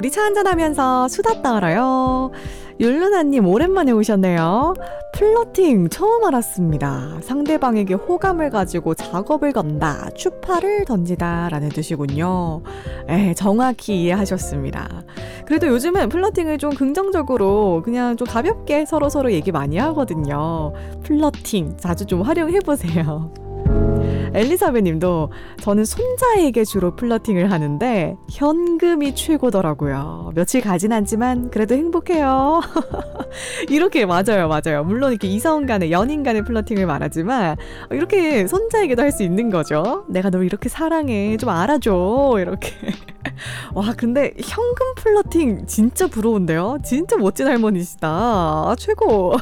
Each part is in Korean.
우리 차 한잔하면서 수다 떨어요. 율루나님 오랜만에 오셨네요. 플러팅 처음 알았습니다. 상대방에게 호감을 가지고 작업을 건다, 추파를 던지다 라는 뜻이군요. 정확히 이해하셨습니다. 그래도 요즘은 플러팅을 좀 긍정적으로 그냥 좀 가볍게 서로 얘기 많이 하거든요. 플러팅 자주 좀 활용해보세요. 엘리사벳 님도 저는 손자에게 주로 플러팅을 하는데 현금이 최고더라고요. 며칠 가진 않지만 그래도 행복해요. 이렇게 맞아요. 물론 이렇게 이성 간의 연인 간의 플러팅을 말하지만 이렇게 손자에게도 할 수 있는 거죠. 내가 널 이렇게 사랑해. 좀 알아줘. 이렇게. 와, 근데 현금 플러팅 진짜 부러운데요? 진짜 멋진 할머니시다. 최고.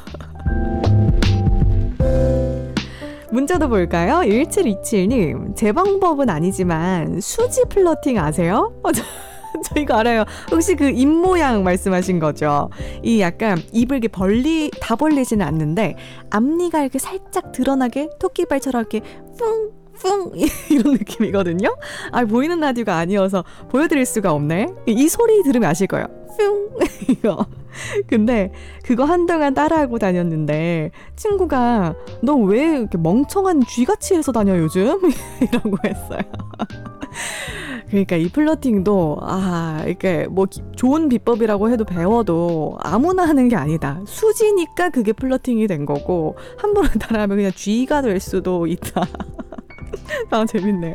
문자도 볼까요? 1727님, 제 방법은 아니지만 수지 플러팅 아세요? 저 이거 알아요. 혹시 그 입 모양 말씀하신 거죠? 이 약간 입을 이렇게 다 벌리지는 않는데 앞니가 이렇게 살짝 드러나게 토끼발처럼 이렇게 뿡 이런 느낌이거든요. 보이는 라디오가 아니어서 보여드릴 수가 없네. 이 소리 들으면 아실 거예요. 뿅 이거. 근데 그거 한동안 따라하고 다녔는데 친구가 너 왜 이렇게 멍청한 쥐같이 해서 다녀 요즘? 이라고 했어요. 그러니까 이 플러팅도 이렇게 뭐 좋은 비법이라고 해도 배워도 아무나 하는 게 아니다. 수지니까 그게 플러팅이 된 거고 함부로 따라하면 그냥 쥐가 될 수도 있다. 재밌네요.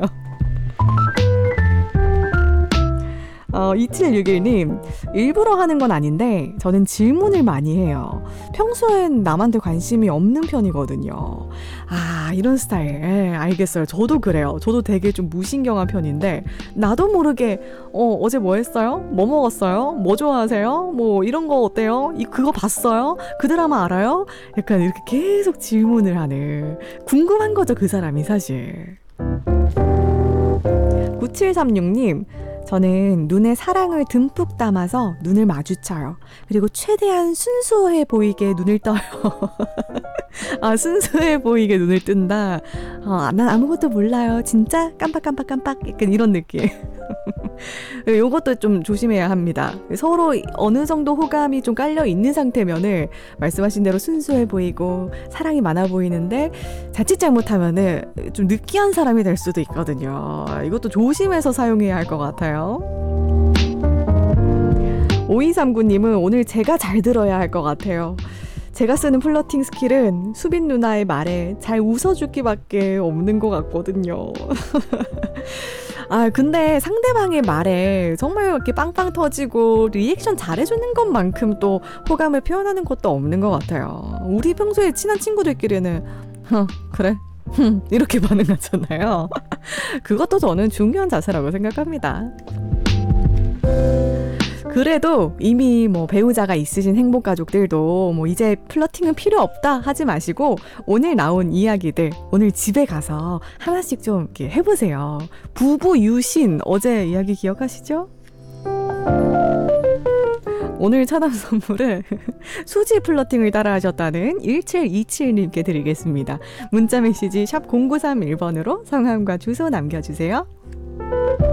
2761님, 일부러 하는 건 아닌데 저는 질문을 많이 해요. 평소엔 남한테 관심이 없는 편이거든요. 이런 스타일. 알겠어요. 저도 그래요. 저도 되게 좀 무신경한 편인데 나도 모르게 어제 뭐 했어요? 뭐 먹었어요? 뭐 좋아하세요? 뭐 이런 거 어때요? 그거 봤어요? 그 드라마 알아요? 약간 이렇게 계속 질문을 하는, 궁금한 거죠, 그 사람이 사실. 9736님, 저는 눈에 사랑을 듬뿍 담아서 눈을 마주쳐요. 그리고 최대한 순수해 보이게 눈을 떠요. 순수해 보이게 눈을 뜬다. 난 아무것도 몰라요. 진짜 깜빡 약간 이런 느낌. 요것도 좀 조심해야 합니다. 서로 어느 정도 호감이 좀 깔려 있는 상태면은 말씀하신 대로 순수해 보이고 사랑이 많아 보이는데 자칫 잘못하면은 좀 느끼한 사람이 될 수도 있거든요. 이것도 조심해서 사용해야 할 것 같아요. 5239님은 오늘 제가 잘 들어야 할 것 같아요. 제가 쓰는 플러팅 스킬은 수빈 누나의 말에 잘 웃어주기밖에 없는 것 같거든요. 근데 상대방의 말에 정말 이렇게 빵빵 터지고 리액션 잘해주는 것만큼 또 호감을 표현하는 것도 없는 것 같아요. 우리 평소에 친한 친구들끼리는 그래? 이렇게 반응하잖아요. 그것도 저는 중요한 자세라고 생각합니다. 그래도 이미 배우자가 있으신 행복가족들도 이제 플러팅은 필요 없다 하지 마시고 오늘 나온 이야기들 오늘 집에 가서 하나씩 좀 이렇게 해보세요. 부부 유신 어제 이야기 기억하시죠? 오늘 차담 선물은 수지 플러팅을 따라하셨다는 1727님께 드리겠습니다. 문자메시지 샵 0931번으로 성함과 주소 남겨주세요.